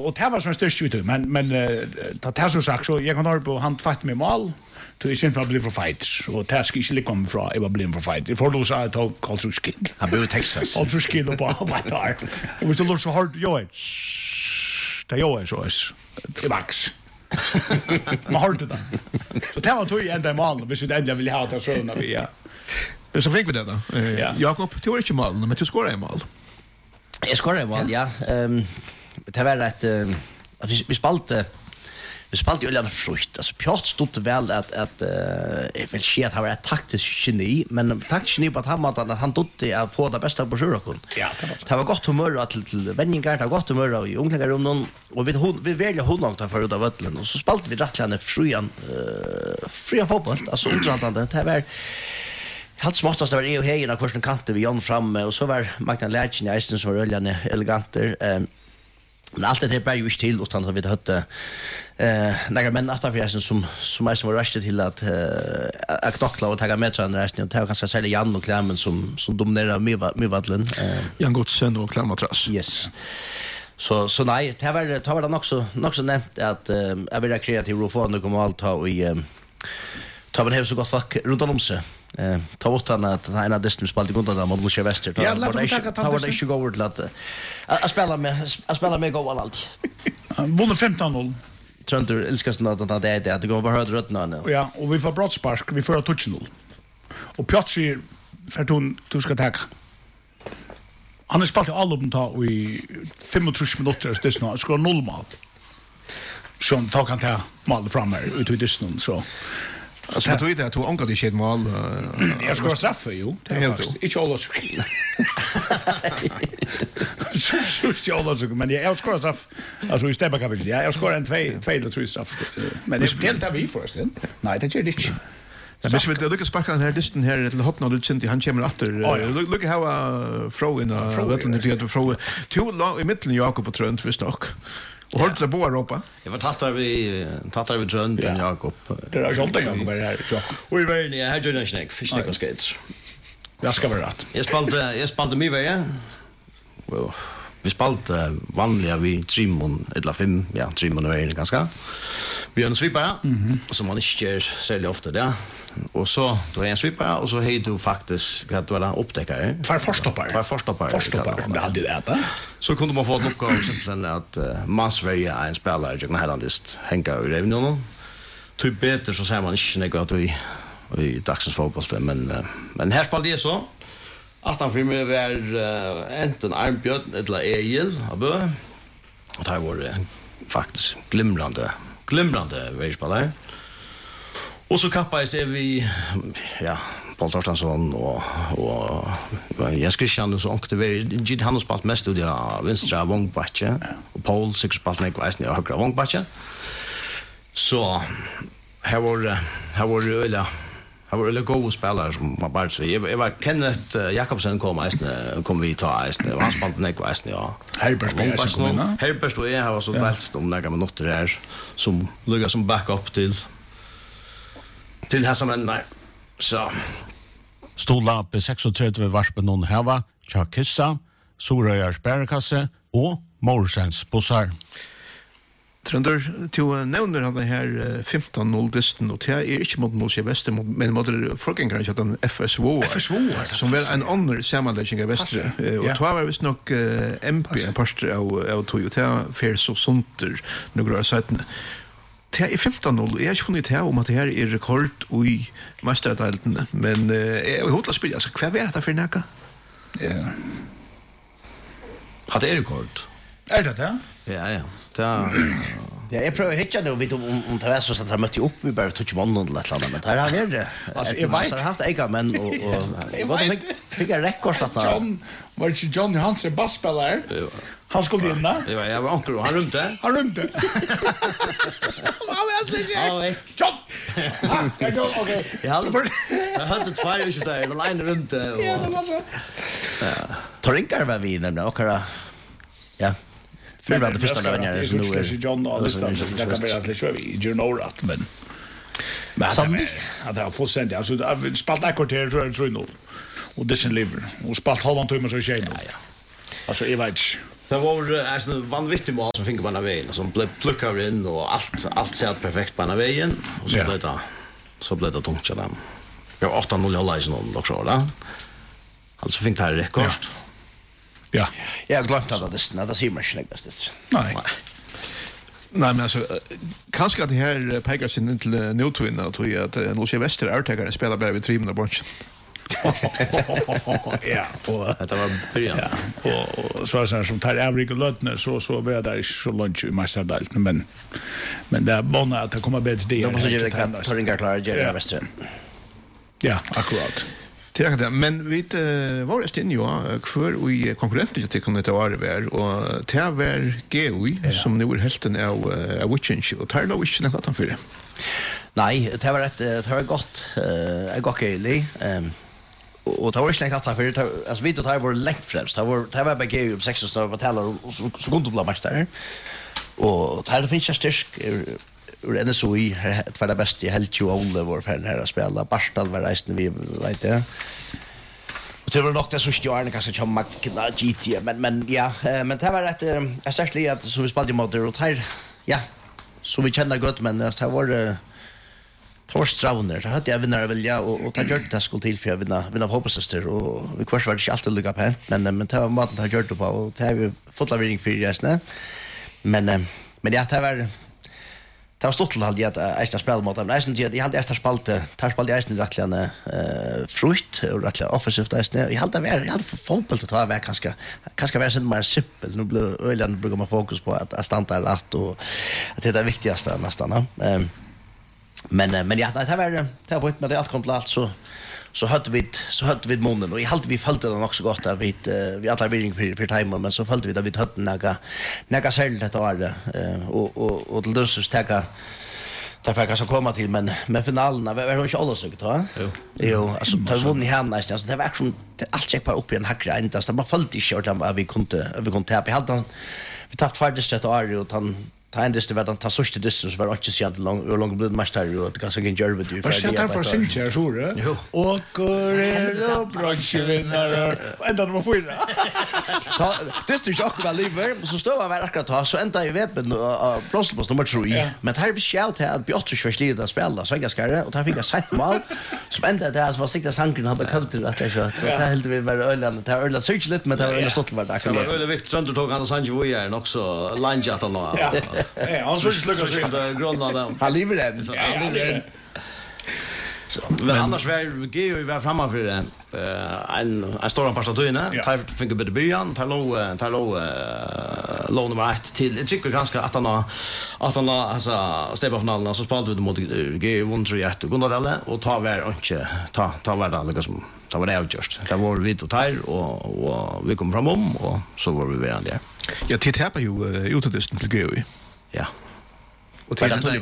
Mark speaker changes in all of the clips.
Speaker 1: och det var så störst ut men det så sagt så jag kan höra han fatt med mål till i sin för bli för fight och det ska inte komma från jag var bli för fight för då så att alltså skill
Speaker 2: Han bor i Texas.
Speaker 1: alltså skill på vad där det var så låt så hårt det är så det max man hörde det så det var ju ända mål vi skulle ändå vill ha det så när vi
Speaker 3: Det så fick vi det då. Jakob, du har inte mål, men du skorar en mål.
Speaker 2: Jag skorar en mål, ja. Det var rätt vi spalte ju lite frukt. Alltså Piotr stod väl att jag vill se att han var ett taktiskt geni, men taktiskt geni på att han dotte att få det bästa på Sjurakon.
Speaker 1: Ja,
Speaker 2: det var gott humör till vänningar, det var gott humör och i ungdomsrummen och vi välja hundlångt för ut av vötlen och så spalte vi rättligen fria fotboll, alltså underhållande. Det var helt småttast det var EU hejen av kursen kanter vi Jan framme och så var Magna Lätchen i Eisen som var öljande eleganter. Men allt det här bär ju inte till utan att vi hade några män atafjäsen som var röstet till att knockla och ta med sig en resten och det var ganska särskilt Jan och Klämmen som dominerar Myvadlen.
Speaker 3: Jan Godsen och Klämmatras.
Speaker 2: Yes. Så nej, det var det också nämnt att jag vill kreativ och få något mål ta man har så gott folk runt om sig. Ta åt han att den ena distan spelade Gundan mot Lucia Wester.
Speaker 1: Ja, låt oss ta
Speaker 2: det inte gå över att spela med goal allt.
Speaker 1: Vunnit 15-0.
Speaker 2: Trönter älskar sånt att det går bara hört rött nu.
Speaker 1: Ja, och vi får brottspark, vi får touch 0. Och Piotr för du ska ta. Han har spelat alla upp ta i 35 minuter så det snart ska 0 mål. Som tar kan ta mål framme ut i distan så.
Speaker 3: Alltså jag tror inte att du ångar dig ett mål.
Speaker 1: Jag ska straffa ju. Det är faktiskt inte alla så. Så alla så men jag ska straff. Alltså i stämma kapitel. Jag ska en 2 eller 3 straff. Men det deltar vi förresten. Nej, det gör det inte.
Speaker 3: Ja, men vi lyckas sparka den här distan här till hoppna du kände han kommer åter. Look how throw in Wetland till att throw two i mitten Jakob och Trönt för stock. Och hörde det på Europa.
Speaker 2: Jag var tattar vi Trönt och Jakob.
Speaker 1: Det är Jakob här så.
Speaker 2: Och i världen jag hade ju snack fisk och skates.
Speaker 1: Jag ska vara rätt.
Speaker 2: Jag spalte mig väl. Well, vi spalte vanliga vi 3 eller 5, ja 3 är det ganska. Vi har en svipare som man inte gör särskilt ofta där. Och så då är en svipare och så hej du faktiskt att vara upptäckare.
Speaker 1: För förstoppare. Det hade det.
Speaker 2: Så kunde man få ett lucka och sen att Mansverige är en spelare jag kan list hänga i revnen. Typ bättre så säger man inte något i dagens fotboll men här spelade det så att han för mig var enten Arnbjörn eller Egil Abö. Och det var faktiskt glimrande världsspelare. Och så kappades det vi Paul Torstensson och Jens Christian och så åkte vi han har spelat mest ut vänstra Vångbacke och Paul säkert spelat med Gleisner och högra Vångbacke. Så här var det goda spelare som var bara så jag var Kenneth Jakobsen kom vi ta och han spelade med Gleisner ja. Herbert och jag var så dälst om några minuter där som lugga som backup till Hassan nej. Så
Speaker 4: Stola på 36 varspen någon hava, Chakissa, Sorøyar Sparekasse och Morsens bussar.
Speaker 3: Trønder, du nevner han det her 15-0 distan, og det er ikke mot Lucia Wester, men mot folkengeren til den FSVO, som var en annen sammenlegging av Vestre. Og det var visst nok MP, en parster av tog, og det er fer så sunter noen år 17. Det er 15-0, jeg har ikke funnet det om at det her er rekord i mesteraddeltene, men jeg har hodet å spille, altså, hva er dette for nækka?
Speaker 2: Har det rekord?
Speaker 1: Er det det?
Speaker 2: Ja. Ja, jag prövar hitta det och vet om det var så att han mötte upp vi bara touch one eller något annat men där har vi det.
Speaker 1: Alltså jag vet
Speaker 2: har haft ega men och vad fick jag rekord att
Speaker 1: John var det John Hansen bassspelare. Han skulle in där.
Speaker 2: Ja, jag var onkel han rymde.
Speaker 1: Ja, John. Okej.
Speaker 2: Jag hade 2 år där och line runt och ja, det var så. Ja. Torinkar var vi nämligen och ja. För det första där vänner så nu
Speaker 1: är John och listan så det kan vara att det kör vi you know rätt men att det har fått sent alltså spalt akkorter tror jag och det sen lever och spalt halvan timme så tjänar. Ja. Alltså jag vet
Speaker 2: Det var alltså vanvittigt mål som fick på den vägen som blev pluckade in och allt ser perfekt på den vägen och så blev det tungt så där. Jag 8-0 hålla i någon också då. Alltså fick det här rekord.
Speaker 1: Ja.
Speaker 5: Jag har glömt att det ser man inte bäst.
Speaker 1: Nej.
Speaker 3: Nej, men alltså, kanske att det här pekar sig in till nutiden och tror jag att Norge Väster är spelar bara vid trimen av branschen.
Speaker 1: Ja, och
Speaker 2: Det var början.
Speaker 1: ja, och så är det som tar övrig och lötne så var det inte så långt i mästardelt men det är bara att det kommer bättre det.
Speaker 5: Då måste jag kan ta ringa klara Jerry Wester.
Speaker 1: Ja, akkurat.
Speaker 3: Tillräckligt, men vi var det stinn ju för i konkurrenter till kunde det vara där och det var GUI som nu är helten av Witchinch och tar då inte något han för det.
Speaker 5: Nej, det var gott. Jag går okej. Och det var inte längt att för det alltså vi då tar var längt främst. Det var bara GUI 16 år bataller och så kunde bli match där. Och det finns jag styrk ur NSOI det var det bästa helt ju Oliver för den här spela Barstal var resten vi vet det. Och det var nog det så stjärna kanske som Magna GT men ja men det var rätt särskilt att så vi spelade mot och här ja så vi känner gott men det var stråner så hade jag vinnare vilja och ta gjort det skulle till för jag vinna hoppas och vi kvar var det inte alltid lycka på men det var maten har gjort det på och det har vi fått lavering för resten men ja det var stort till att Eisner spelade mot dem. Jag hade Eisner spalte Eisner rättligen frukt och rättligen offensivt Eisner. Jag hade fotboll att ta väg kanske vara sånt mer simpelt. Nu blir ölen brukar man fokus på att stanna rätt och att det är det viktigaste nästan. Men ja, det var med det allt kom till allt så hade vi munnen och I hade vi följde den också gott att vi alla vill för timer men så följde vi att vi hade några sälj det år och till det så stäcka därför kan så komma till men finalen var det inte alla så då. Jo, alltså det var ni här nästan så det var som allt check på upp i en hackra inte så man följde short att vi kunde ta. Vi tappade faktiskt ett år och han endast det var den tassuste distance var inte så lång blod mästare och det kanske kan göra det.
Speaker 1: Vad ska jag för synja så det? Och går branschvinnare. Ända de får det.
Speaker 5: Det är ju också väl live så står jag verkligen ta så ända I webben plåsplats nummer 3. Men här vi shout att Björn förslider att spela så ganska och där fick jag sagt mål. Så ända det var sikta sanken hade kommit att det så. Det helt vi var öland det öland sökt lite men det var stått var där.
Speaker 2: Det var väldigt viktigt sönder tog han och Sanjo är också line att han.
Speaker 1: Ja, han skulle sluka sig
Speaker 2: det grundade.
Speaker 5: Han lever den.
Speaker 2: Men annars var Geo var framme för en stor passatöjne. Tar fick bit början, tar lån nummer 1 till. Jag tycker ganska att han alltså Stefan så spelade vi mot Geo won 3-1 Gunnar och ta var det liksom ta var det avgjort. Det var vi och tar och vi kom fram och så var vi väl där.
Speaker 3: Ja, det tappar ju utåtdisten till Geo.
Speaker 2: Ja.
Speaker 5: Och det var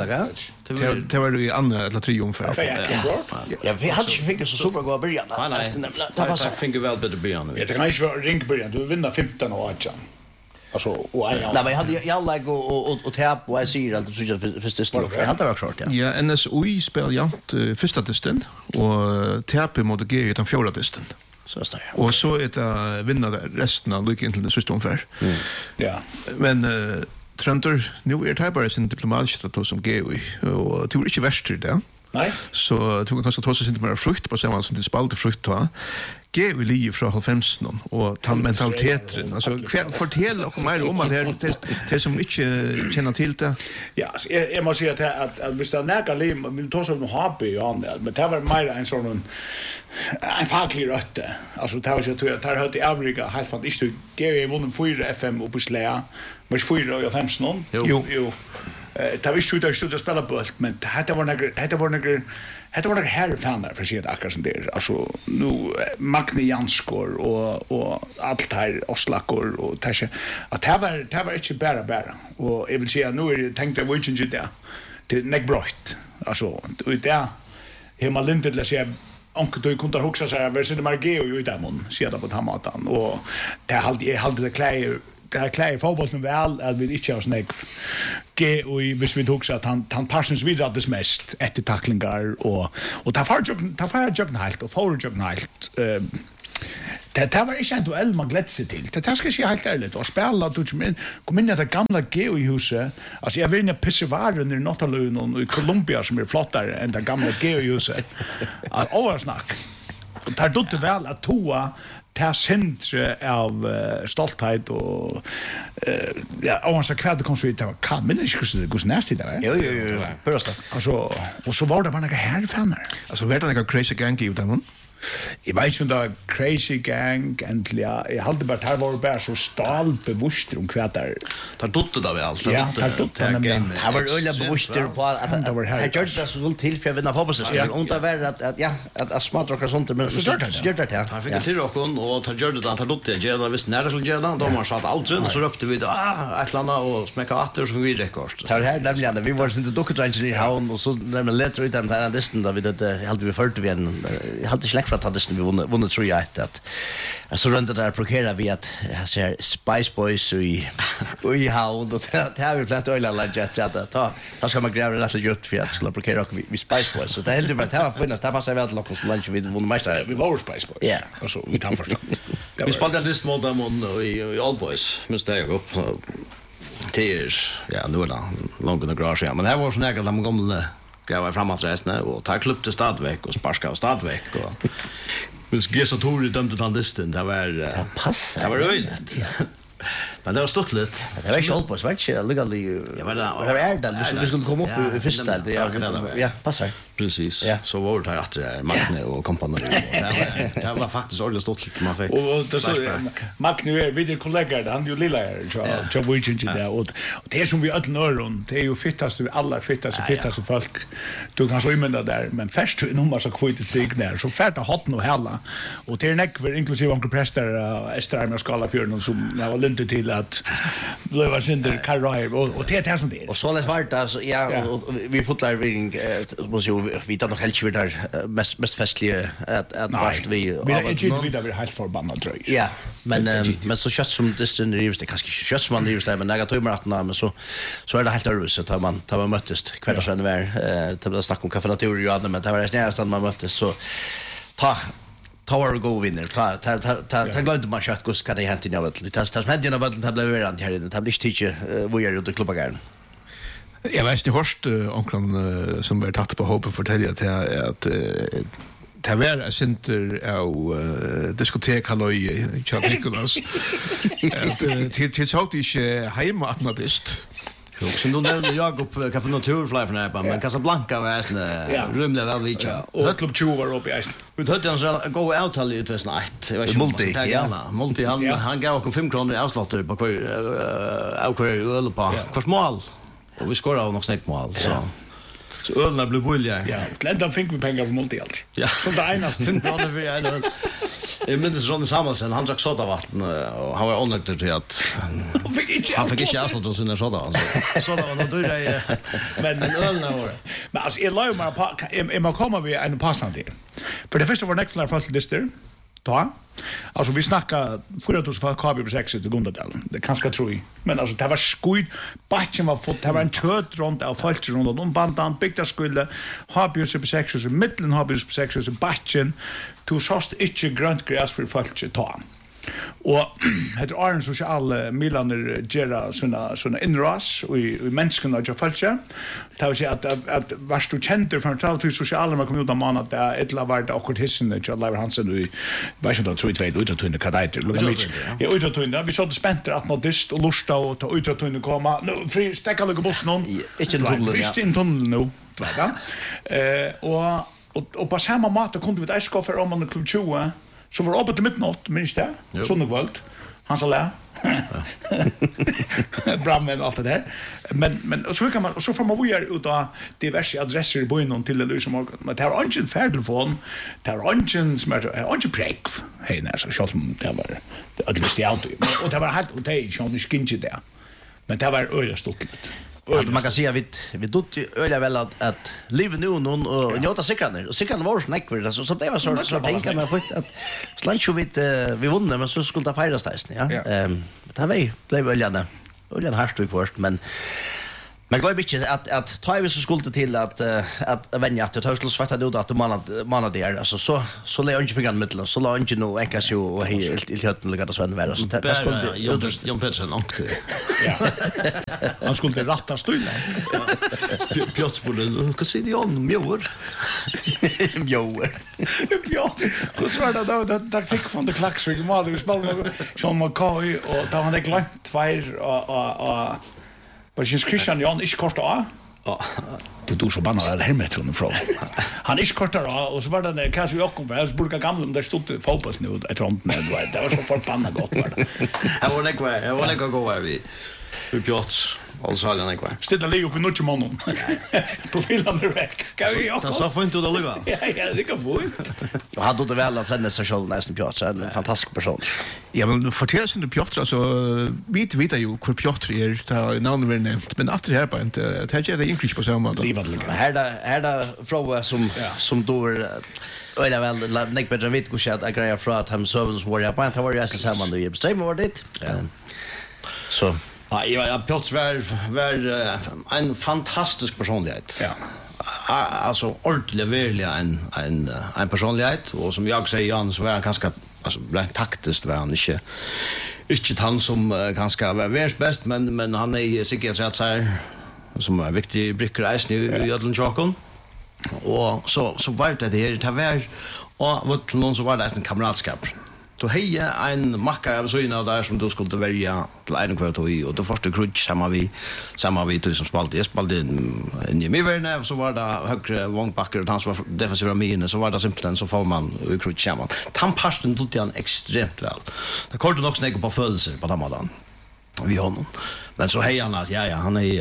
Speaker 3: Det var ju andra eller triumfer.
Speaker 5: Ja, vi hade ju fick så super gå början.
Speaker 2: Nej. Det var så fick väl bättre början.
Speaker 1: Det kan inte vara ringbörjan. Du vinner 15 och 18. Alltså och en.
Speaker 5: Nej, men jag hade och tap och jag ser allt så första stund. Jag hade varit klart, ja.
Speaker 3: Ja, NSOI spelar jämt första disten och tap mot G utan fjärde disten.
Speaker 5: Så står jag.
Speaker 3: Och så det vinna resten av lyckan till det sista omfär.
Speaker 1: Ja.
Speaker 3: Men Tröntor, nu det här bara sin diplomatiska status som GUI och det var inte värst till det.
Speaker 1: Nej.
Speaker 3: Så tog kanske ta sig inte mer frukt på samma som det spalte frukt ta. GUI liv från 90-talet och ta mentaliteten. Alltså fortell och mer om att det som inte känner till det.
Speaker 1: Ja, jag måste säga att visst det näka liv vill ta som hobby och annat, men det var mer en sån en facklig rötte. Alltså det var så att det hade i övriga helt fantastiskt. GUI vunnit 4 FM uppe i Slea. Men 4 och 15. Jo. Det var ju så att spela boll, men det var några herrfanar för sig akkurat som det. Alltså nu Magne Janskor och allt här Oslakor och Tasha. Att det var inte bara. Och jag vill säga nu är tänkt jag inte det. Det neckbrott. Alltså det hemma lindet la sig onkel du kunde huxa så här versen Margeo ju där mon sedan på tamatan och det hade det klär fotbollen väl att vi inte har snägg och hvis vi huxa att han passens vidare det mest efter tacklingar och ta far joggen helt och for joggen helt Det var ikke en duell man gledde seg til. Det skal jeg si helt ærlig. Og spela, kom inn i det gamle Geo-huset. Altså, jeg var inne i Pissevaren i Nottalun og i Colombia som flottere enn det gamle Geo-huset. Oversnakk. Og det dutte vel at toa ta sentre av stolthet og og han sa kvad kom så ut av kan men ikke hvordan næst det var.
Speaker 5: Jo. Først.
Speaker 1: Altså og så var det bare noen herfaner.
Speaker 3: Altså var det noen crazy gang i den?
Speaker 1: Jeg vet ikke om det var crazy gang endelig. Jeg hadde bare her var bare så stalbevusst om hva der.
Speaker 2: Tar dottet av alt.
Speaker 1: Ja, tar dottet av det.
Speaker 5: Det var øyla bevusst på at det gjør det så godt til for å vinne fotballsystemet. Om det var at smadrokker sånt, men så gjør det det.
Speaker 2: Han fikk til åkken, og tar gjør det da, tar dottet, gjør det visst nære som gjør det, da har man satt alt sånn, og så røpte vi et eller annet, og smekket atter, og så fikk vi rekord.
Speaker 5: Det var her, nemlig, vi var sin dukkedrengen i havn, og så nemlig leter ut dem til en disten, da vi hadde vi ført vi en, jeg hadde ikke lekt for at hadde vi vunnet tror jeg at så rundt der prokerer vi at jeg ser Spice Boys i havn, og det har vi flett øyla legget, at da skal man greve rett og slett for at skulle prokere vi Spice Boys, så det er heldig bare, det var finnast, det passer vel til noen som lunch vi vunnet meister.
Speaker 1: Vi var Spice Boys.
Speaker 5: Ja.
Speaker 1: Altså, vi tar forstand.
Speaker 2: Vi spalte en list mot dem i Old Boys, mens det jeg opp til, ja, nu er det langt under garasje, men her var så nægget de gamle greier fremadsreisende, og tar klubbte stadvekk, og sparska av stadvekk, og mens Gesa Tori dømte den listen, det var øynet. Men det var stått litt.
Speaker 5: Det var ikke holdt på, så var det ikke legally.
Speaker 2: Ja, men det
Speaker 5: var Erdal, vi skulle komme opp i første del. Ja, passer.
Speaker 2: Precis. Så var det her etter Magne og kompani. Det var faktisk ordentlig stått litt man fikk.
Speaker 1: Og det så Magne er videre kollegaer, han er jo lilla her, så vi ikke det. Og det som vi ødelen øren, det er jo fitteste, aller fitteste folk. Du kan så imynda der, men først er nummer så kvitt stig der, så fært av hotten og hela. Og det er nekver, inklusive onkel prester, Estrheim og Skalafjøren, som var lundet til at Løyva Sinder, Karrair, og det er det som det er.
Speaker 5: Og så lest vart, ja, og vi fotlar vi tar nok helst vi der mest festlige at vart vi
Speaker 1: er ikke videre vi er helt forbannet drøy.
Speaker 5: Ja, men så kjøtt som disten rivs, det er kanskje ikke kjøtt som man rivs der, men jeg har tøymer at men så er det helt øvrigt, tar man møttest hver dag til å snakke om kaffe natur og men det var det snæreste man møttest, så ta var det gode vinner, ta glemte man kjøtt hva det hent inn av vøtlen. Ta som hent inn av vøtlen, ta ble verant her inne, ta ble ikke tidlig hvor jeg er ute i klubbagæren.
Speaker 3: Jeg vet ikke hørst onkelen som ble tatt på håpet forteller at det var en sinter av diskotekhalløy i Kjell Nikolas. Til sånt ikke heima at nadist.
Speaker 2: Som du nevnte Jakob Kaffe Naturfly från här men Casablanca var eisen rymlig väl vid ja.
Speaker 1: Och Club 2 var uppe i eisen.
Speaker 2: Vi hade en gå avtal i 2001. Det var
Speaker 5: multi.
Speaker 2: Multi han gav oss 5 kronor i avslåtter på kvar öl på för smal. Och vi skorade av något snägt mål så ölna blev bulliga.
Speaker 1: Ja, lända fick vi pengar för multi allt.
Speaker 2: Ja.
Speaker 1: Som det enaste.
Speaker 2: 5 kronor för en öl. Jag minns Ronny Samuelsen, han drack sodavatten och han var onöjd till att han fick inte avsluta sina soda alltså. Soda var nog dyra men ölna var.
Speaker 1: Men alltså jag lär mig på jag kommer vi en passant till. För det första var Nextlar Fotlister. Ta. Alltså vi snackar 4000 för KB på 6 till Gundadalen. Det kanske tror jag. Men alltså det var skuid. Batchen var fått. Det var en kött runt av folk runt om bandan byggda skulle Habjus på 6 och mitten Habjus på 6 och Batchen to såst inte grönt gräs för folk ta. Och heter Arn social Milaner gera såna inras och i människorna och falska. Det vill säga att vart du känner från 2000 sociala man kommer ut av man att det ett var det akkurat hissen och Lever Hansen och vad ska då tror jag ut att tunna kadaiter. Jag ut att tunna vi såg spänter att nådist och lusta och ta ut att tunna komma. Nu fri stäcka lite buss någon.
Speaker 5: Inte en tunnel.
Speaker 1: Visst en tunnel nu. Och på samma mat kunde vi ett skaffa om man Club 20 som var uppe till midnatt, minns det? Sånne kvöld. Han sa lä. Brandmän och allt det där. Men och så kan man och så får man vara ut av diverse adresser i byn till det som men det har inte en färdtelefon. Det har inte som är inte präck. Hej när så schalt det var det alldeles auto. Och det var helt och det är ju inte skinje där. Men det var öra stockligt.
Speaker 5: Man kan säga vi dott öliga väl att live nu någon och njuta säkraner och säkraner var snäckver så det var så tänka man fått att slancho vi vunnit men så skulle det firas där ja. Det var öliga harst först men Men glöm inte att ta vi så skulle till att vänja att ta skulle svarta då att man där alltså så lär inte fingan mittel så lär inte nog enkas ju och helt hötten ligga så vara så det skulle
Speaker 2: Jon Pettersson åkte.
Speaker 1: Ja. Han skulle ratta stulen.
Speaker 2: Pjotsbollen, vad säger Jon mjör?
Speaker 5: Mjör.
Speaker 1: Pjot. Och så var det taktik från det klacksvig mål vi spelade Sean McCoy och då han det glömt tvär och men Christian Jan är kort av. Ja. Du så banna eller hemmet från från. Han är kort av och så var det kanske vi också för burka gamla där stod fotboll nu ett runt med det var så förbannat gott var det.
Speaker 2: Jag var lägga gå här vi pjots. Alltså hade han kvar.
Speaker 1: Stilla Leo för något mannen. Profilen är räck. Kan vi också?
Speaker 2: Det så får inte det lugga.
Speaker 1: Ja, det kan få inte.
Speaker 5: Och hade det väl att henne så själv nästan Piotr en fantastisk person.
Speaker 3: Ja, men fortälls inte Piotr så vet ju hur Piotr är där namnet är nämnt, men att det här bara inte att det är English på samma då.
Speaker 5: Här där fråga som då och det väl Nick Bedren vet hur jag grejer för att han sövens var jag på att var jag så samma då i bestämmer var det. Så
Speaker 2: ja, Piotr var en fantastisk personlighet.
Speaker 1: Ja.
Speaker 2: Alltså ordentligt verkligen en personlighet och som jag säger Jan så var han ganska alltså rent taktiskt var han inte han som ganska var världens bäst men han är säkert rätt så här som är viktig brickor i Ödlen Chakon. Och så var det var och någon så var det en kamratskap. Då heja en mackare av såna där som du skulle välja till en kvart och då första crutch samma vi som spalt. Jag spalt in i Miverne så var det högre vångbackar och han var defensiva mine så var det simpelt så får man i crutch samman. Tampasten tog han extremt väl. Det kortade också ner på födelser på Damadan. Vi honom. Men så heja han att ja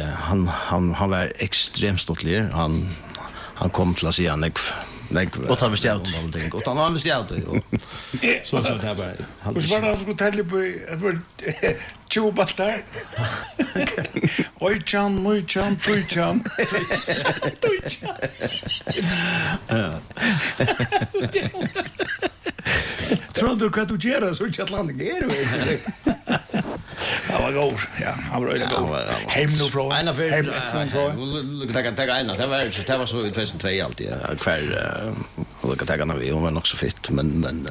Speaker 2: han var extremt stolt. Han kom till att säga
Speaker 5: och han visste ut.
Speaker 2: Och han visste ut. Så där bara.
Speaker 1: Och så var det att tälla på tjubat där. Oj chan. Ja. Tror du att du gör så i Atlantik är det? Han var god. Ja, han var riktigt god. Hem nu från.
Speaker 2: En av det kan ta en. Det var så i 2002 alltid. Kvar och kan ta när vi var också fitt men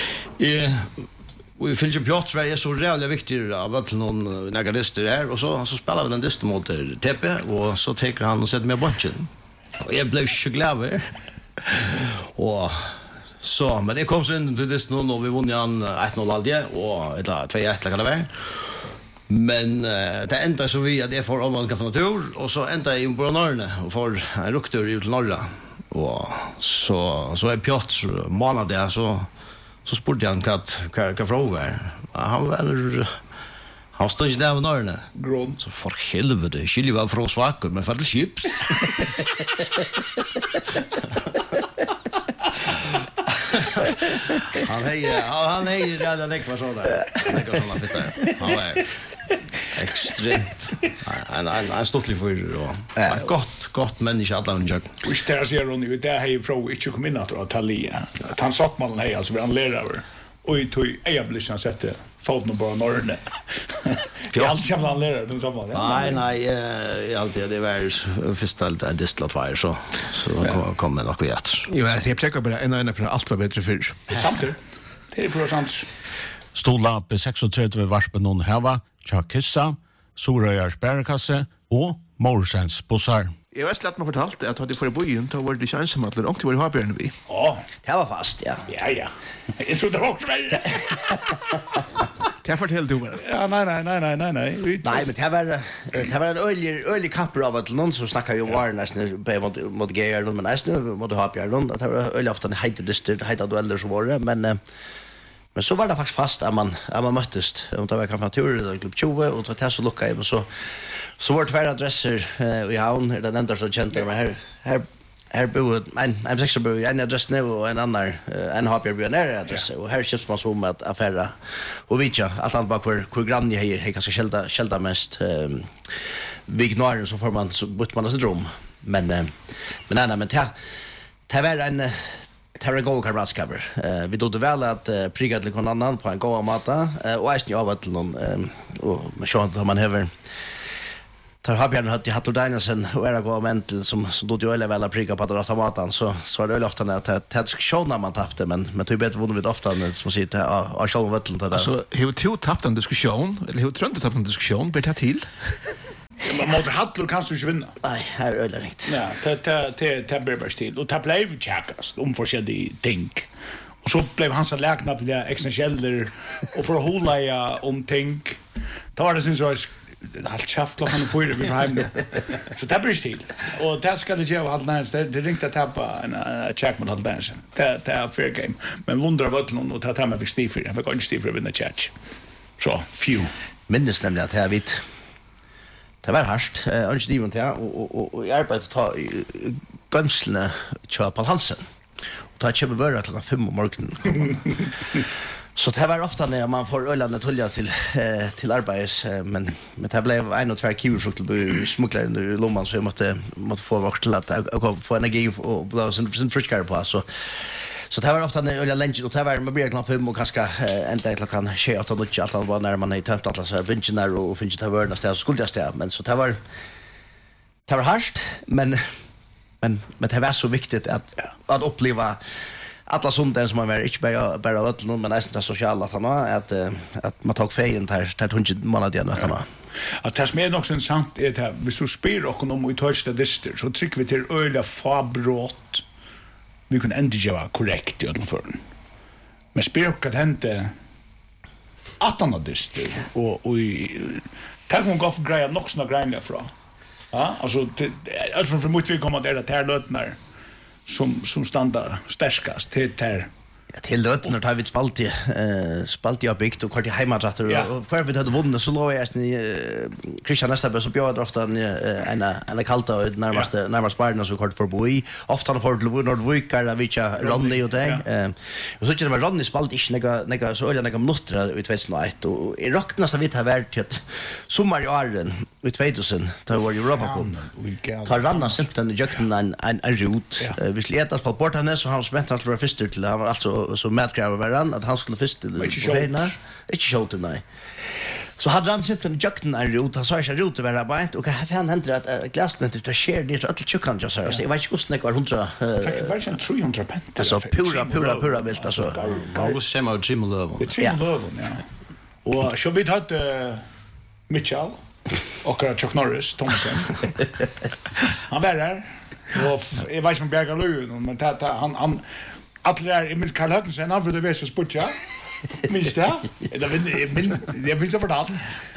Speaker 2: vi fyllde Piotr är så jävla viktigt av att någon nagadister här och så spelar vi den dist mot TP och så tar han och sätter med bunchen. Och jag blev så glad. Och så men det kom så in till dist nu och vi vann igen 1-0 aldrig och eller 2-1 kan det vara. Men det enda så vi att det får omvalka för natur och så ända i Bornarne och får en ruktur ut till norra och så är Piotr månad där så spurte han vad fråga han stod ju där i norrne
Speaker 1: grön
Speaker 2: så för helvete skilje var från svackor men för chips han är redan ekvar så där såna fitta han var extremt han stod lite för gott människa alla och jag
Speaker 1: visst där ser hon ju där hej från inte kom in att Talia att han satt man hej alltså han lärare och i tog eblition sätter foten på norrne jag alltid kommer han lärare de samma
Speaker 2: nej alltid det var första det distlat fire så kommer nog vet
Speaker 3: Jo, jag pekar bara en för allt var bättre för.
Speaker 1: Samtidigt. Det är procent.
Speaker 4: Stola på 36 varspen någon hava, Chakissa, Sorøyar Sparekasse og Morsens Bossar.
Speaker 3: Jag har släppt mig fortalt att hade för bojen då var det chans som att långt var habern vi.
Speaker 1: Ja,
Speaker 5: det var fast ja.
Speaker 1: Ja. Jag tror det var också väl.
Speaker 3: Jag fortälde du bara.
Speaker 1: Ja, nej.
Speaker 5: Nej, men det var en ölig kamp av att någon som snackar ju var nästan på mot Geir men nästan mot Habjärn att det var ölig ofta en hejta dueller så var det men så var det faktiskt fast att man möttes och det var kanske natur i klubb 20 och det var så lucka i så var det två adresser i havn den enda så kände men här bor en sex bor en adress nu och en annan en har bor nära adress och här köps man så med att affära och vet jag att han bara hur grann är ganska skälda mest vignar så får man så bort man sig rum men det var en Terragol kamratskaper. Vi trodde väl att pricka till någon annan på en goda mata och ästen av att någon och med sånt att man häver tar har Björn hade hatt Danielsen och era gå mental som då du eller väl pricka på att matan så var det ofta att diskussioner man tappade men tog bättre vunnit ofta som sitter av själva vattnet där.
Speaker 3: Så hur tog tappat en diskussion eller hur trönt tappat en diskussion blir det till?
Speaker 1: Man måste Hattler kan du inte vinna.
Speaker 5: Nej, här är det riktigt.
Speaker 1: Ja, det blir bara stil. Och det blev tjäkast om forskjellige ting. Och så blev hans läkna på det existentiella och för att hålla om ting. Det var det syns så allt schaft klockan 4 vid hem. Så det blir stil. Och det ska det göra allt näst. Det ringte att tappa en check mot allt dansen. Det är fair game. Men wundrar vad någon och ta med för Steve. Jag fick inte Steve vinna chat. Så few.
Speaker 5: Minns nämligen att jag vet. Det var harst. Och Steven till och jag arbetade ta gamslene kör på Hansen. Och ta köpa vörra klockan 5 på morgonen. Så det var ofta när man får ölande tulja till arbets men det blev en och två kiwifrukt till smugglare i lomman så jag måste få vart till att få energi och blåa sin friskare på så det var ofta när jag lunch och det var man blir klockan 5 och kanske ända klockan 6 och något allt var när man är tömt alla så här vinchnar och finns det värna ställ skulle jag ställa men så det var harst men det var så viktigt att uppleva alla sånt som man var inte bara ödlon men nästan sociala att man tog fejen där 100 månader igen att man
Speaker 1: att det som är också intressant är att hvis du spyr och om i touch dister så trycker vi till öliga fabrott vi kan ändå göra korrekt i ödlfören men spyr och att hända att han har dister och det kan gå för grejer nog såna grejer från ja alltså alltså för mycket vi kommer där att här lötnar som standa stärskast till där
Speaker 5: till lötnar tar vi spalt jag byggt och kvart i hemmadratter och för vi hade vunnit så låg jag Christian Nästabö så bjöd ofta en kalta och närmast barnen så kort för bo i ofta för Nordvikar där vi tja Ronny och det och så tycker det Ronny spalt inte några så några minuter ut 2001 och i rockna så vi har varit till sommar i åren ut 2000 då var Europa Cup tar ranna simpelthen i jökten en rot vi letas på borta så han smätt att vara först till han var alltså så mätgräva varann att han skulle först till Ukraina inte showt nej så hade han simpelthen jökten en rot han sa inte rot att vara bara och han hände att glasmet det sker det att chuckan just så jag vet inte hur snäck var 100
Speaker 1: faktiskt var det 300 pent
Speaker 5: alltså pura vilt alltså
Speaker 2: Margus Sema och Jim Love
Speaker 1: ja och så vi hade Mitchell och Chuck Norris Thompson han var där och jag vet inte om Berger Löven men han Atler i Karl Högsen han för det väl så sputja. Minst det? Det finns fortalt.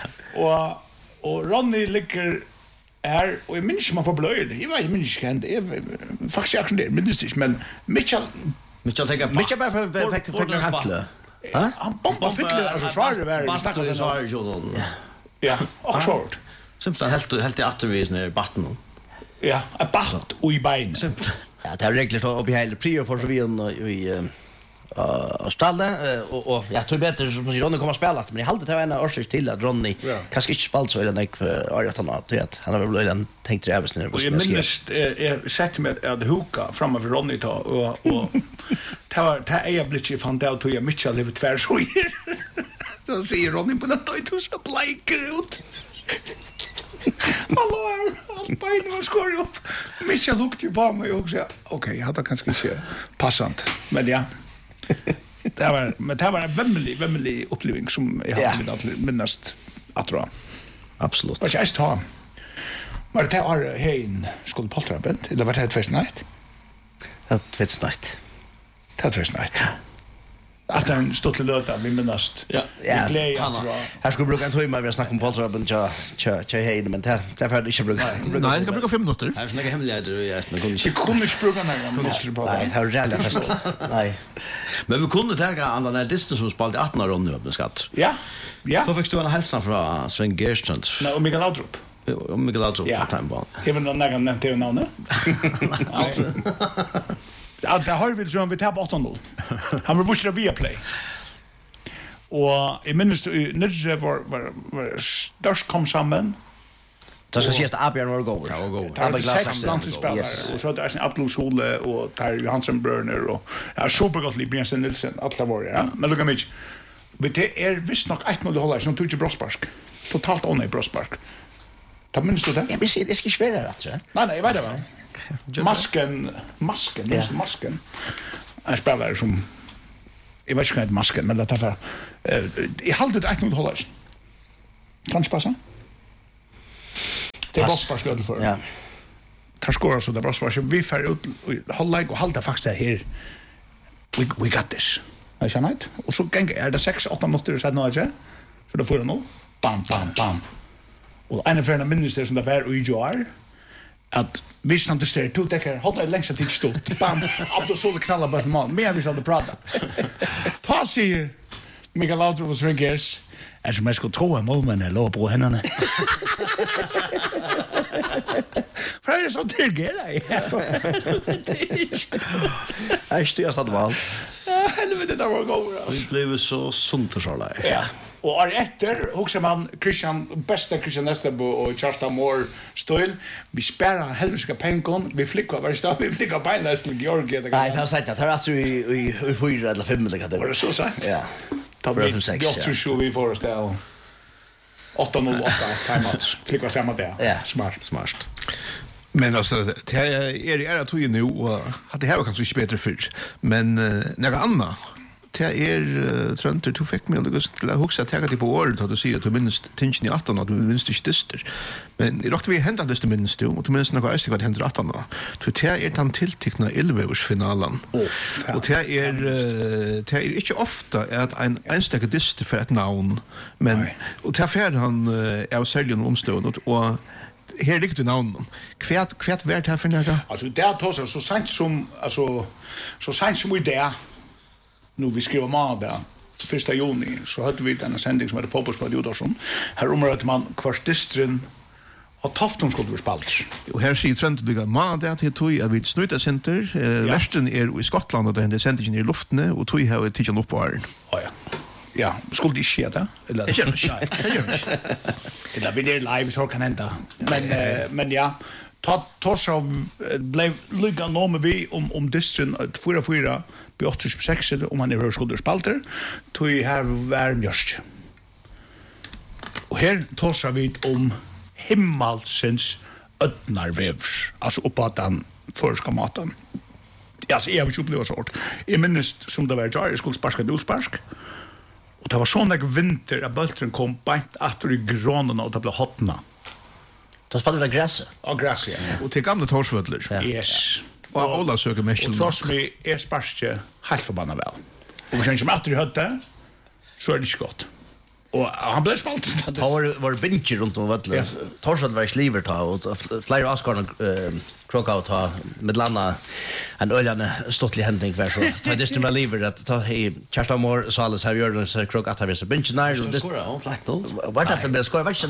Speaker 1: Och Ronny ligger här och jag minns man får blöjd. Jag var minns kan det faktiskt jag kan det minns inte men Mitchell
Speaker 5: bara för hackla.
Speaker 1: Han bombar fickle alltså svarar det
Speaker 2: snackar så här Jordan.
Speaker 1: Ja, och short.
Speaker 2: Simpelthen helt i attervis när batten.
Speaker 1: Ja, ett batt och i bein.
Speaker 5: Ja, det är regler upp i hela prior för så vi i Australien och jag tror bättre som Ronny kommer att spela men jag hade det var en årsök till att Ronny kanske inte spalt så eller nej för att han har väl en tänkt det även när
Speaker 1: och jag minns sett med att huka framför Ronny ta och det är jag blivit fan där tog jag Mitchell lever tvärs så här då säger Ronny på den då så bliker ut Hallå, allt bein var skor upp. Mitchell luktade ju på mig och sa, okej, jag hade kanske inte passant. Men ja, det var en vämmelig upplevelse som jag hade alltid minnast att dra.
Speaker 5: Absolut.
Speaker 1: Vad ska jag ta? Var det här en skulle poltrabent? Eller var det här tvärsnatt?
Speaker 5: Ja, tvärsnatt.
Speaker 1: Det här tvärsnatt. Att han stod till löta, vi minnast. Ja.
Speaker 5: Här skulle bruka en timme vi har snackat om poltraben tja hejden, men det är för att inte bruka.
Speaker 3: Nej, det kan bruka 5 minuter.
Speaker 2: Här är såna hemligheter i ästen.
Speaker 1: Vi kunde inte bruka när
Speaker 5: Nej, det är rädda fest. Nej.
Speaker 2: Men vi kunde ta andra när distans som spalt 18 år nu på skatt.
Speaker 1: Ja.
Speaker 2: Så fick du en hälsan från Sven Gerstrand.
Speaker 1: Nej, och Mikael Laudrup.
Speaker 2: Och Mikael Laudrup på timeball.
Speaker 1: Även någon nära nämnt det namnet. Allt. Ja, det har vi som vi tar på 8-0. Han var vuxra via play. Och I minns när var störst kom samman.
Speaker 5: Det ska ses att Abjörn var gåvor.
Speaker 2: Ja, gåvor.
Speaker 1: Det var 6 landslagsspelare och så hade Abdul Schule och Tar Johansson Brunner och supergott Libriansen Nilsson alla var ja. Men lugga mig. Det visst nog 1-0 håller som tog i Brospark. Totalt on i Brospark. Ta minns du det?
Speaker 5: Ja, men det ska svära rätt så.
Speaker 1: Nej, jag vet det väl. Masken, masken. Jag spelar som jag vet inte masken, men det är jag håller det inte mot hålla. Kan det passa? Det är bosspass skulle för.
Speaker 5: Ja.
Speaker 1: Tar skora så där bosspass vi får ut hålla och hålla faktiskt här. We got this. Jag känner det. Och så gänger det 6-8 minuter så nå inte. Så då får du nå. Bam bam bam. Och en av de minister som det var och gör att visst han det ser två täcker hålla längst till stort. Bam. Upp då så det knallar på mål. Men vi ska det prata. Pass här. Mikael Laudrup och Ringers. Alltså man ska tro att målmen är låg på henne. För det är så tillgängligt.
Speaker 5: Jag styr så det.
Speaker 1: Helvete det var gånger.
Speaker 2: Vi blev så sunt för så där.
Speaker 1: Ja. Och är efter också man bästa Christian Nesterbo och Charles Moore stöl. Vi spelar helviska pengon. Vi flickar var stad. Vi flickar beinlöst till Georgia.
Speaker 5: Nej, jag har sagt att det är i 4 eller 5 eller det.
Speaker 1: Var det så sagt?
Speaker 5: Ja.
Speaker 1: Ta vi 6. Jag tror så vi får oss där. 808 timeouts. Flickar samma där.
Speaker 5: Ja,
Speaker 2: Smart.
Speaker 3: Men alltså, det är att vi nu och att det här var kanske inte bättre för. Men några andra det trönter du fick mig till att huxa täcka till på året att du säger att du minst tinchen i 18 och du minst inte dyster. Men i rakt vi händer det minst och du minst något öst vad händer 18 då. Så det är den tilltäckna 11-årsfinalen. Och det är inte ofta att en enstaka dyster för ett namn. Men och det är han är sällan omstående och här ligger du namnen. Kvärt värt här för några?
Speaker 1: Alltså det är då så sent som i det. Nu vi skriver måndag 1 juni så hade vi en sändning som heter Fotbollsbladet Jodarsson. Här området man kvarstistren och Tofton skulle vi spalt.
Speaker 3: Och här ser trenden ligga måndag till tog av ett snuta center. Västern är i Skottland och den sändningen i luften och tog har tidigt upp på åren.
Speaker 1: Ja. Ja, skulle det ske det? Eller det gör inte. Eller vi är live så kan hända. Men ja, Torsa blev lycka nå med vi om distren 4-4 på 86 om han är hörskolderspalter tog här var mjörst. Och här Torsa vi om himmelsens ödnarvevs, alltså uppåt den förska maten. Ja, så jag har inte upplevt så. Jag minns som det var jag skulle sparska ett utsparsk. Och det var sån där vinter att bulten kom bänt efter i grånen och det blev hotna.
Speaker 5: Då spelade vi gräs.
Speaker 1: Ja, gräs, ja.
Speaker 3: Och till gamla Torsvödler.
Speaker 1: Ja. Yes.
Speaker 3: Och alla söker mest.
Speaker 1: Och trots mig är sparske helt förbannad väl. Och vi känner efter i hötte så är det inte gott. Och han blev spalt.
Speaker 5: Han var binge runt om Vödler. Torsvöd var i sliver ta och flera avskarna krocka ta med landa en öljande stottlig händning var så. Ta det stämmer liver att ta hej Charles Moore så alla så här gör den så krocka att ha så binge när
Speaker 2: och det skora on flat då.
Speaker 5: Vad att det skora verkligen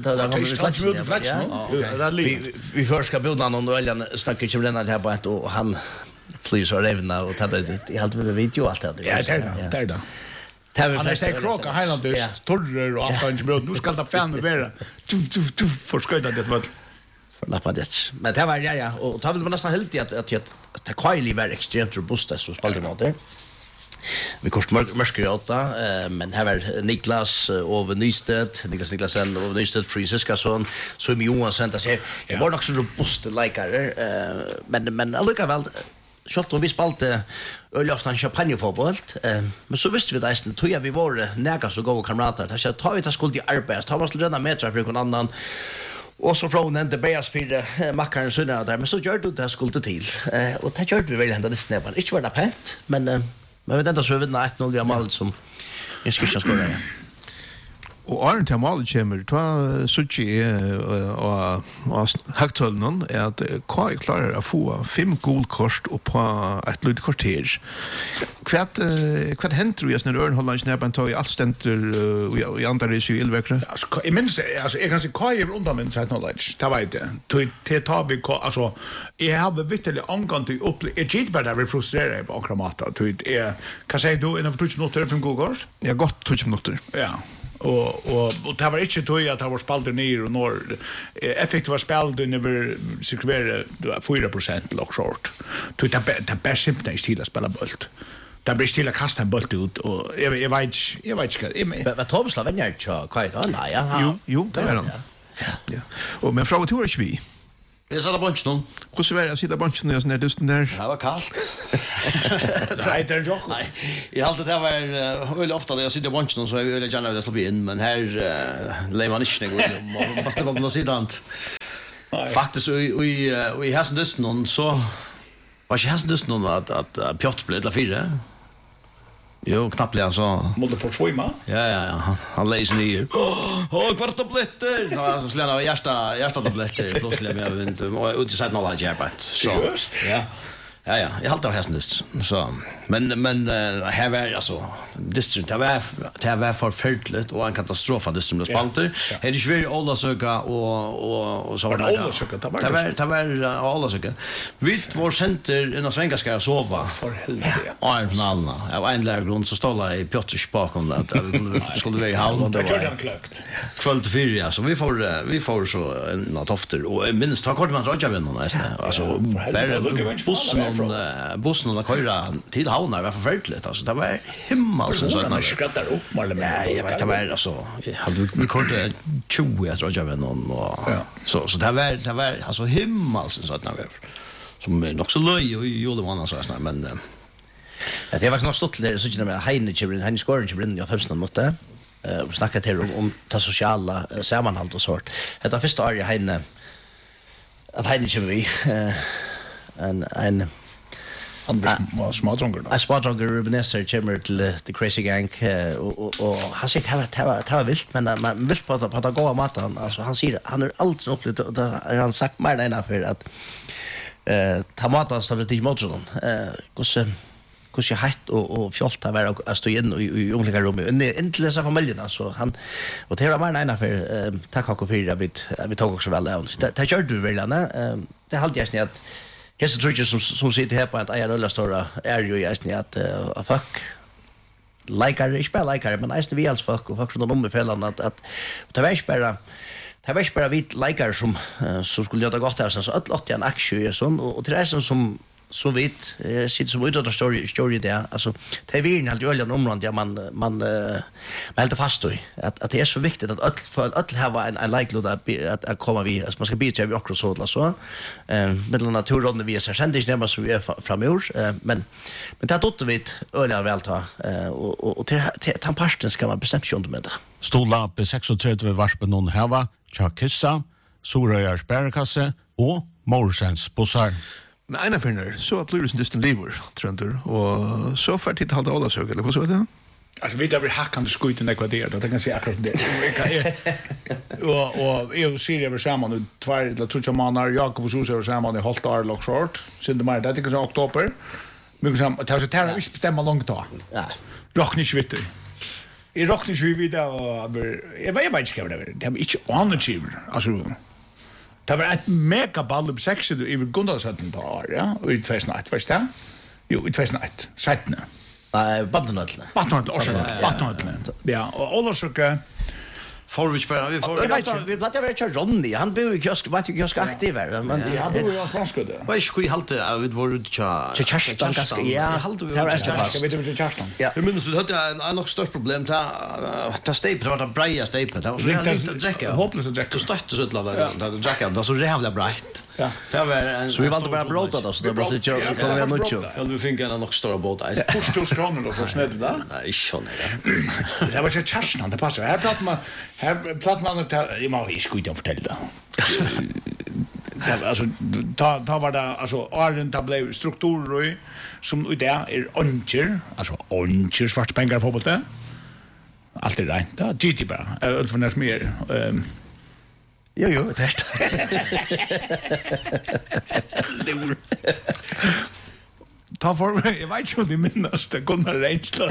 Speaker 5: har vi först ska buda någon öljande snackar inte bränna det här på ett och han flyr så revna och tar det i allt med video allt det.
Speaker 1: Ja, det är det. Han är steg krocka Highlanders, torrer och allt annat bröd. Nu ska det fan vara. För sköjda det var.
Speaker 5: Lappa det. Men det var ja och ta väl man nästan helt i att Kylie var extremt robust så spelade man där. Vi kost mörskgröta men här var Niklas och Niklasen och Nystedt Friskiskason så är Johansson att säga det var också robust likare men alltså väl Schott och vi spalte ölaftan champagnefotboll. Men så visste vi det att tror jag vi var näga så goda kamrater. Det så tar vi ta skuld i arbete. Ta oss redan med för någon annan. Och så från den Beas för mackaren så där men så gör du det skuld till. Och det gör vi väl ändå det snäppar. Inte var det pent men vet ändå så vid natt några mål som en skitcha skola.
Speaker 3: Och Arne till mål kommer ta suchi och högtölnen är att Kai klarar att få 5 guldkort och på ett litet kvarter. Kvart händer ju när Örnholland snäppen tar i allt ständer i andra resa i Ilvekra.
Speaker 1: Alltså jag minns alltså jag kan se Kai är undan min side knowledge. Det vet jag. Till tar vi alltså jag har vittligt angående upp ett git bara det frustrerar på akramata. Till är kan säga då en av 2 minuter 5 guldkort.
Speaker 3: Ja gott 2 minuter.
Speaker 1: Ja. Och det var inte tog att det var spalter ner och norr. Effektivt var spalt över cirkulera 4% lock short. Tog det bäst simpelt till att spela boll. Det blir till att kasta en boll ut och jag vet inte.
Speaker 5: Vad Tomslav är ju Kai.
Speaker 3: Jo, det är han. Ja. Och men fråga till är vi.
Speaker 2: Jag sa det bunchen.
Speaker 3: Hur så är det att sitta bunchen när när dusten där?
Speaker 2: Det var kallt.
Speaker 1: Nej, det är ju.
Speaker 2: Nej, jag hade det var väl ofta när jag sitter i bunchen så är jag gärna vill släppa in, men här lägger man inte gå in och fast det var på sidan. Faktiskt i hasen dusten så var inte hasen dusten att Piotr blev 4. Jo, knappt så.
Speaker 1: Måste få svimma.
Speaker 2: Ja. Han läser ner. Kvartabletter. Ja, så slänar hjärtatabletter plötsligt med inte och utsett nolla järbart. Så. Ja. Ja, jag haltar hästnest. Så men här var alltså distrikt det var förfärligt och en katastrof det som spalter. Det är ju väldigt alla söka och så var det alla söka. Det var alla söka. Vi var center i Svenska ska sova.
Speaker 1: För helvete.
Speaker 2: Ja, en från alla. Jag var en lägergrund så stod jag i Piotrs bakom att skulle vara i hallen.
Speaker 1: Det var ju klart.
Speaker 2: Kväll till 4 så vi får så något ofta och minst ta kort man drar vännen nästan. Alltså bussen och köra till Havnar var förfärligt alltså det var himmelsens så
Speaker 1: när skrattar upp mer eller mindre.
Speaker 2: Jag vet det var alltså vi kunde 20 jag tror jag vet någon och så det var alltså himmelsens så när som nog så löj och gjorde man så här men det var nog stått där så inte med Heine scoring till Brynja 15 minuter och snacka till om det sociala sammanhalt och sånt. Det var första året Heine att Heine kommer vi en
Speaker 1: Anders smadronger då.
Speaker 2: Smadronger Rubenesser kommer till The Crazy Gang och han säger det var vilt men man vill på att gå av maten alltså han säger han har alltid upplevt och han sagt mer än för att ta maten så det inte mot sån hur hett och fjollt har varit att stå in i olika rum inte läsa familjerna så han och det var mer än för tack och för att vi tog också väl det gör du väl det halt jag att Hesa trutcher som sitter här på att jag rullar stora är ju just att fuck likar men nästan vi alls fuck och fuck från de fällan att det var bara vit likar som skulle göra gott här så att låt jag en aktie sån och till det som så vet sitter som utav story där alltså det är ju helt öliga områden där man helt fast i att det är så viktigt att för ha en likelihood att komma vi alltså man ska bli till vi också så med naturråden vi är sändigt närmast så vi är framöver men det då vi öliga väl ta och till tamparsten ska man bestämt ju med det
Speaker 4: Stola på 36 varspen någon hava Chakissa Soraya Sparkasse och Morsens bussar.
Speaker 3: Men ena finner så blir det distant lever trender och så för till halda alla söker eller vad så vet jag.
Speaker 1: Alltså vet jag hackande skjut den ekvader då kan jag säga akkurat det. Och jag ser över samman nu 2 eller 3 månader Jakob och Sosa över samman i halvt år lock short. Sen det mer det tycker jag oktober. Men så att jag tar inte bestämma långt då.
Speaker 2: Ja.
Speaker 1: Rock nicht vet du. I rock nicht wie da aber jag vet inte vad det är. Det är inte on-achiever. Alltså det var ett megaball upp 6 i Gundalsötten på år, ja, och i 2001, vet du? Jo, i 2001, 17.
Speaker 2: Nej, Battenötlen.
Speaker 1: Ja, och alla söker
Speaker 2: Får vi spela vi låter jag köra Ronny han bor i kiosk vad jag ska aktiv men
Speaker 1: ja bor i Slanskudde
Speaker 2: vad ska vi hålla vi var
Speaker 3: Kerstan
Speaker 2: ganska ja
Speaker 1: ska vi till Kerstan
Speaker 2: jag minns så hade jag nog stort problem ta stapel var det braja stapel det var så lite dräcka
Speaker 1: hopplöst dräcka
Speaker 2: så stört så ladda det dräcka det så jävla bright
Speaker 1: ja
Speaker 2: det var
Speaker 5: så vi valde bara bråta då så det blev inte jag kommer jag nog
Speaker 2: ja du fick en nog stora båt
Speaker 1: is 2 kronor då för snett där
Speaker 2: nej så
Speaker 1: det var ju Kerstan det passar här pratar man att jag måste skjuta och fortälla. Alltså ta var det alltså Arlanda blev strukturer som det är oncher alltså oncher svart pengar på det. Allt är rent. Det GT bara. För näs mer
Speaker 5: Jo, det är
Speaker 1: ta for mig, jag vet inte om det minnas det Gunnar Reinsla.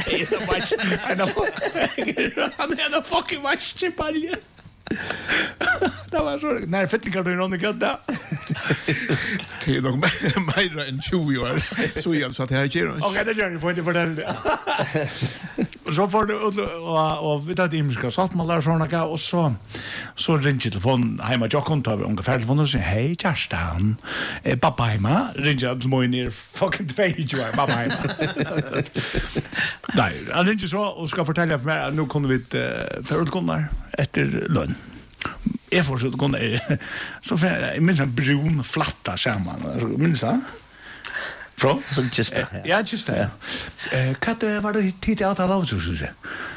Speaker 1: Han är en fucking matchchipalje. Det var så, när fittingar du någon gata.
Speaker 3: Det är nog mer än 20 år. Så jag så att det här ger oss.
Speaker 1: Okej, det gör ni, får inte fortälla det. Så får du, och vi tar det imska saltmallar och sådana, och så ringer telefonen hemma, jag kom tar vi ungefär telefonen och säger, hej Kerstan, pappa hemma, ringer jag till mig ner, fucking 22 år, pappa hemma. Nej, han ringer så och ska fortälla för mig, nu kommer vi för utgångar efter lön. jag får så gå ner. Så för jag minns en brun flatta samman. Minns det? Från?
Speaker 5: Just det.
Speaker 1: Ja, just det. Vad var det tid att alla så så.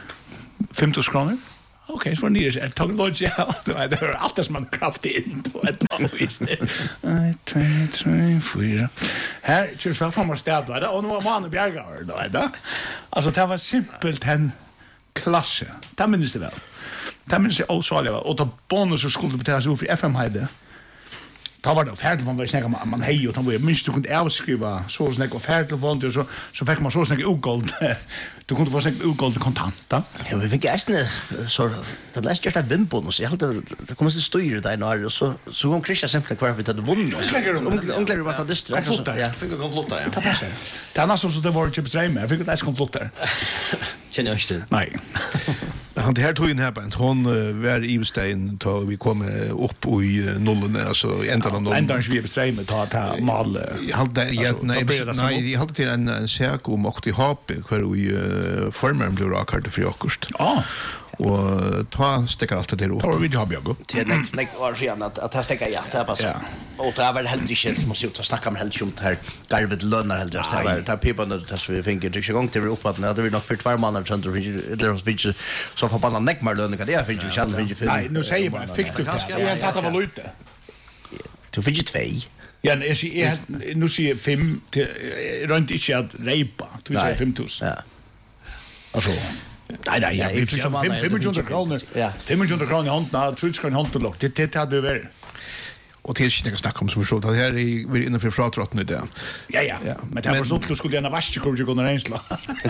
Speaker 1: 50 kronor. Okej, så var det jag tog lodge ja. Det var allt som man kraftade in då ett visst. 1 2 3 4. Här just för man stad då och nu var man Bjärgar då. Alltså det var simpelt en klasse. Det minns det väl. Det minns jag också alla och då bonus och skulle betalas för FM hade. Ta var det färdigt från vad snacka man hej och han var minst du kunde avskriva så snacka och färdigt från så fick man så snacka ogold. Du kunde få snacka ogold kontanter.
Speaker 5: Ja, vi fick ästne så det läste just att vinnbonus. Jag hade det kommer att styra där när och så kom Christian simpelt kvar för att det vunnit. Ungefär vad det distrikt.
Speaker 2: Ja, fick jag konflottar, ja.
Speaker 1: Det passar. Det annars så det var chips rej med. Jag fick det konflottar.
Speaker 2: Känner jag inte till.
Speaker 1: Nej.
Speaker 3: Han det här tog in här på hon var i Stein då vi kom upp i nollen alltså ända av nollen.
Speaker 1: Ända vi bestämmer med ta mal.
Speaker 3: Jag hade nej jag hade till en säk om och till HP kvar i formen blev rakart för Jakost.
Speaker 1: Ja.
Speaker 3: Och ta stäcka allt det upp.
Speaker 1: Då vi har Björgo.
Speaker 5: Till näck var sen att ta stäcka ja, det passar. Och det var helt inte måste ju ta snacka med helt jumt här. Garvet lönar helt just här. Ta pipan det så vi fick det gång till upp att det vi nog för 2 månader sen då det var finns så förbannat näckmar lönar det jag finns ju känner finns ju.
Speaker 1: Nej, nu säger man fick du det. Jag har tagit valuta.
Speaker 5: Du finns ju 2.
Speaker 1: Ja, nu ser 5 runt inte att repa. Du säger 5000.
Speaker 5: Ja.
Speaker 1: Alltså nej, jag vill 500 kronor. Ja. 500 kronor i handen, 30 kronor i handen. Det hade det varit.
Speaker 3: Och det är inte jag snackar om som så. Det här är vi inne för fratrotten det.
Speaker 1: Ja. Men det var så att du skulle gärna vaska kurge gå ner ensla.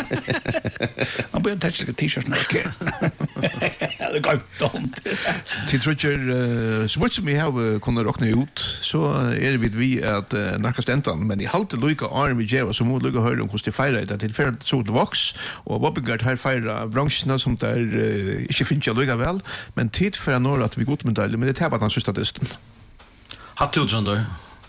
Speaker 1: Man börjar touch the t-shirt nu. Det går dumt.
Speaker 3: Till tror så mycket som vi har kunnat räkna ut så är det vi att narkast ändan men i halt lika arm vi ger så mot lika höra om hur det firar det till för så det vox och vad begär här fira branschen som där inte finns jag lika väl men tid för några att vi går med det men det är bara den sista testen.
Speaker 2: Hatt du Sander?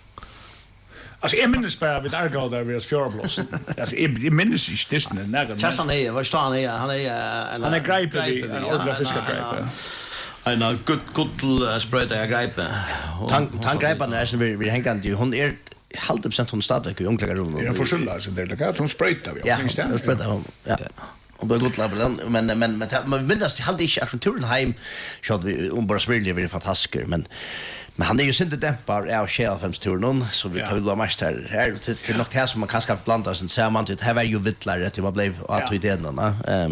Speaker 1: Alltså jag minns bara vid Argau där vi har fjärblås. Alltså jag minns inte Disney när.
Speaker 2: Kerstan är, vad står han är? Han är
Speaker 1: greipet i en ordentlig fiskagreipet.
Speaker 2: En good sprayta jag greipet.
Speaker 5: Tangreipan är som vi hängande hon är 100% hon stadig i unglägarrummet.
Speaker 1: Jag förskyller sig där det kan hon sprayta vi.
Speaker 5: Ja, hon sprayta hon. Ja. Och det gott label men minst det hade inte akturen hem så vi bara spelade vi fantastiskt men han är ju inte dämpar av Shell-5-turen så vi tar väl mest här till något här som man kanske ska blanda sen ser man det här var ju vittlare till vad blev att i den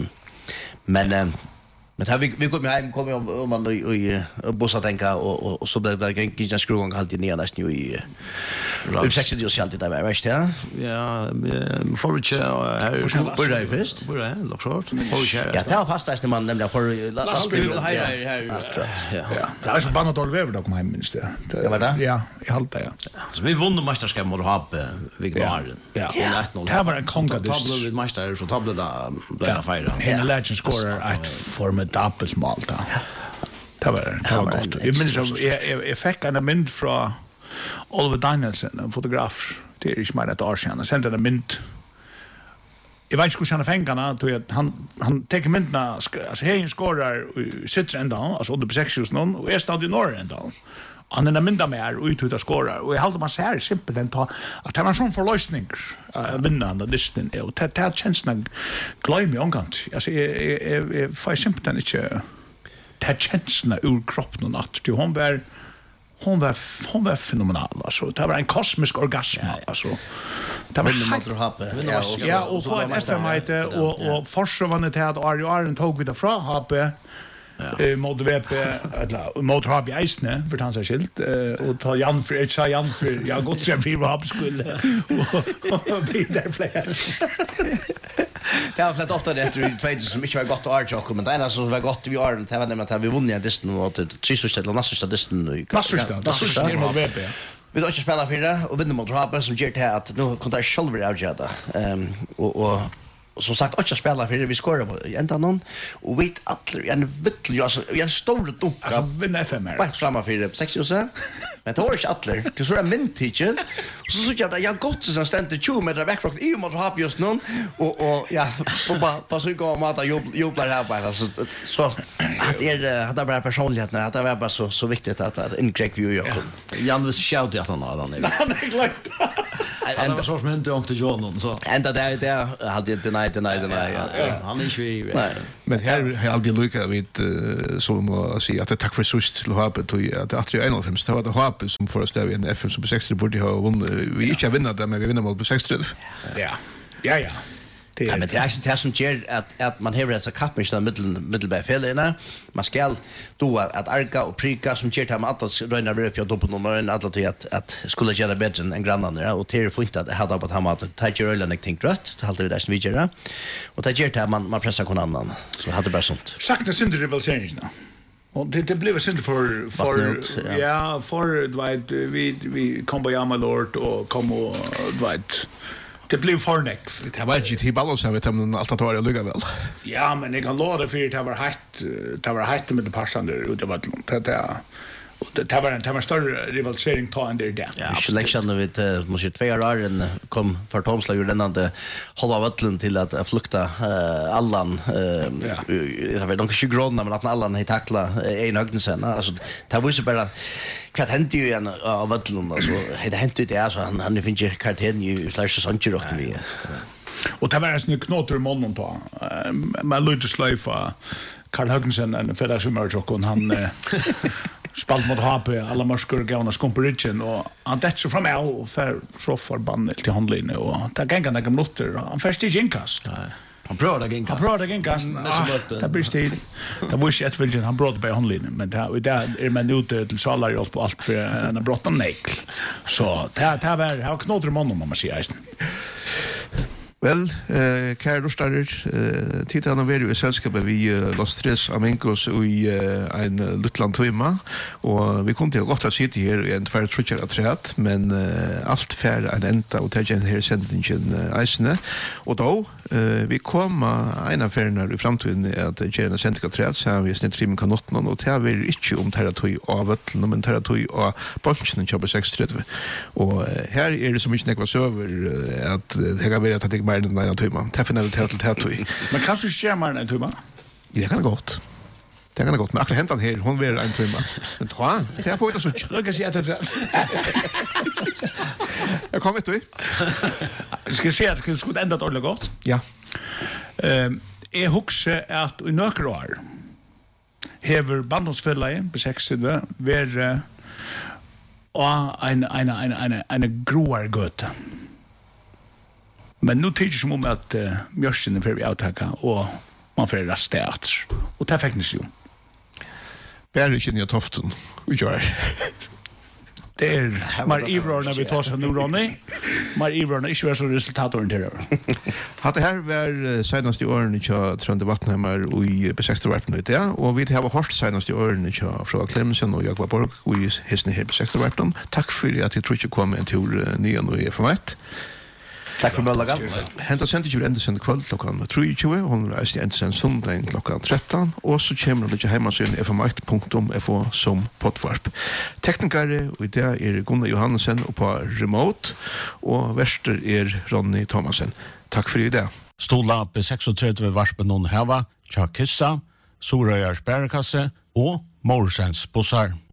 Speaker 5: men här vi kommer om man i bossa tänka och så blev det inte skruvan alltid ner nästan i 60 år alltid där var det
Speaker 2: ja förut här
Speaker 5: på det först
Speaker 2: det lockshort
Speaker 5: ja det var fast när man nämligen för
Speaker 2: lastbil här
Speaker 1: ja det är så bara något över då kom hem minst det
Speaker 5: ja var det
Speaker 1: ja i halta ja
Speaker 2: så vi vann mästerskap mot HAP Vigaren
Speaker 1: ja det var en kongadis
Speaker 2: tablet mästare så tablet blev fira
Speaker 1: en legend scorer ett formidabelt mål då det var gott jag minns jag fick en mynd från Oliver Danielsen, en fotograf, det är inte mer ett år sedan. Jag sände en mynd. Jag vet inte hur han fängarna, han teker myndna, alltså hegen skårar sitter ända, alltså under på 6 000 och är stad i norr ända. Han är mynda med och uthuta skårar. Och jag håller man säger simpelt att det var en sån förlösning vinnande distan. Och det känns nog glöm i omgång. Alltså jag får simpelt inte det känns ur kroppen och natt. Hon var fenomenal alltså. Det var en kosmisk orgasm alltså. Det var ja och så en FM och forsvannet här Arjen tog vi det från HP. Mot VP eller mot HP Eisne för han sig skilt och ta Jan för jag gott sen vi var på skulle och vi där fler.
Speaker 5: Det har flett ofta det efter 2000 som inte var gott att archa men det ena som var gott vi Arjen det var nämligen att vi vunnit distan och det trissust eller nassust distan i
Speaker 1: Nassust mot VP.
Speaker 5: Vi då inte spela för det och vinner mot HP som gör det att nu kan det själva avgöra och som sagt också spela för det vi skorar på ända någon och vet att en vittlig alltså en stor dunk
Speaker 1: alltså vinna FM
Speaker 5: bara framma för det 6 år Men det var inte alla. Det så är min teacher. Så såg jag att jag gått så ständigt 20 meter väck från EU mot ha just någon och ja, och bara så gå mata jobbar här bara så att det bara personligheten att det var bara så viktigt att inkräk vi gör.
Speaker 2: Jan vill shout att han har den.
Speaker 5: Nej, det är klart.
Speaker 2: Det var så som inte åkte John så.
Speaker 5: Ända där hade inte nej.
Speaker 2: Han är ju
Speaker 3: Men här har aldrig lyckats vid som att säga att tack för sist till Hapet och att det är 91 det var det Hapet som får stäva en FM som på 60 borde ha vunnit. Vi inte har vinnat det men vi vinner mot på 60.
Speaker 1: Ja.
Speaker 5: Ja, men det är som gör att man har dessa kappmistar mittelbärfällarna. Man ska då att arka och prika som gör att man att röna upp på toppnummer alla till att skulle göra bättre än grannarna och det är fint att hade på att ha att ta gör ölen tänkt rätt det håller vi där som vi gör och det gör att man pressar kon annan så hade bara sånt.
Speaker 1: Sakta synd rivaliseringarna. Och det blev synd för vi kom på Jamalort och kom och det blev för next.
Speaker 3: Det var inte till balans vet om allt att vara lugga väl.
Speaker 1: Ja, men jag kan låta för det var hett med det passande ut av det var en större rivalisering ta än det där.
Speaker 5: Ja, selection vet måste 2 år en kom för Tomslag gjorde den halva vattlen till att flukta allan jag vet inte hur gronna men att allan har tackla en högden sen alltså det var ju bara vad hände ju en av vattlen alltså det hände det så han finns ju karten ju slash sånt och vi
Speaker 1: och det var en snygg knotter mån på man lite slöfa Karl Högensen en federationsmörd och han spalt mot HP alla maskor gåna skomperitchen och han det så framme och för så förbannat till handlinne och där gänga några minuter han först i inkast.
Speaker 2: Han prövade ginkast.
Speaker 1: Det blir stil. Det var ju ett vilken han bröt på handlinne men det är man ute till salar hjälp på allt för en brottna nekel. Så det var knotter man om man säger isen.
Speaker 3: Vel, kære rostarer, tiden har vært i selskapet vi Los Tres Amigos i en luttland tøyma, og vi kunne godt ha sittet her i en tvær trutjer træt, men alt fær en enda og tegjen her sendingen eisene, og da vi kom en av færene i fremtiden at gjerne en sending træt, så har vi snitt trimen kanotten, og det er ikke om terratøy av vøtlen, men terratøy av bansjen i 36. Og her det så mye nekva søver at det kan være at det mer enn en tøyma. Det finner vi til tøy.
Speaker 1: Men kan du skje mer enn en tøyma?
Speaker 3: Ja, det kan det godt. Men akkurat hentan her, hon vil en tøyma. Men det får vi ikke så ikke.
Speaker 1: Jeg kan si at det
Speaker 3: Jeg kom etter.
Speaker 1: Skal jeg si at det skulle enda dårlig godt?
Speaker 3: Ja.
Speaker 1: Jeg husker at i nøkker år hever bandhåndsfølge på 60 være en groar gøte. Men nu tycker som om att mjörsen är för vi avtaka och man får rastat. Och det faktiskt ju.
Speaker 3: Bär känner jag toften. Vi gör.
Speaker 1: Det är mar Ivror när vi tar så nu Ronny. Mar Ivror är ju så resultatorienterad.
Speaker 3: Hade här var senaste åren i Trönde Vattenhammar och i B60 varpen det och vi har hört senaste åren i från Clemsen och Jakob Borg och i hästen här B60 varpen. Tack för att du tror inte kom en tur nyan och FM1.
Speaker 5: Tack för möjligheten.
Speaker 3: Hända sände ju ända sen kväll klockan 3:20 hon reiste ända sen söndagen klockan 13 och så kommer det hemma så fm1.fo som poddvarp. Teknikere och det är Gunnar Johansen och på remote och värster är Ronny Thomasen. Tack för det.
Speaker 4: Stola på 36 varspen någon hava, Chuck Kissa, Soraya Sparkasse och Morsens Bossar.